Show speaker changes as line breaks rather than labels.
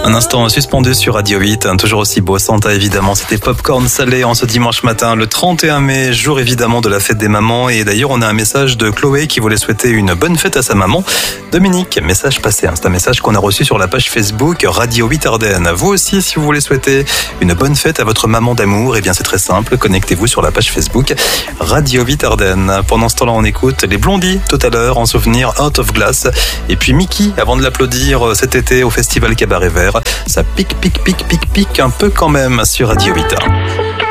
Un instant suspendu sur Radio 8, toujours aussi beau, Santa évidemment, c'était Popcorn Salé en ce dimanche matin, le 31 mai, jour évidemment de la fête des mamans. Et d'ailleurs on a un message de Chloé qui voulait souhaiter une bonne fête à sa maman. Dominique, message passé, c'est un message qu'on a reçu sur la page Facebook Radio 8 Ardennes. Vous aussi, si vous voulez souhaiter une bonne fête à votre maman d'amour, eh bien c'est très simple, connectez-vous sur la page Facebook Radio 8 Ardennes. Pendant ce temps-là on écoute les Blondies tout à l'heure en souvenir Out of Glass. Et puis Mickey avant de l'applaudir cet été au Festival Cabaret Vert. Ça pique un peu quand même sur Radio 8.